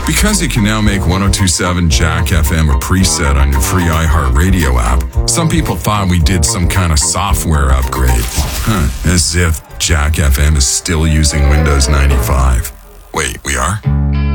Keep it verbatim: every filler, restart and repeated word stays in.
Because you can now make ten twenty-seven Jack F M a preset on your free iHeartRadio app, some people thought we did some kind of software upgrade. Huh, as if Jack F M is still using Windows ninety-five. Wait, we are?